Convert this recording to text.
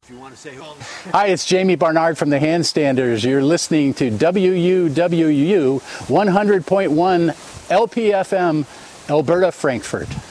If you want to say Hi, it's Jamie Barnard from the Handstanders. You're listening to WUWU 100.1 LPFM, Alberta, Frankfurt.